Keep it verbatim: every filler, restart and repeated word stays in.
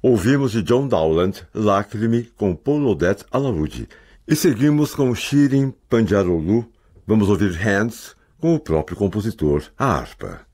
Ouvimos de John Dowland, Lacrime, com Paul Odette Alaoudi. E seguimos com Shirin Pandiarolu. Vamos ouvir Hands, com o próprio compositor, a harpa.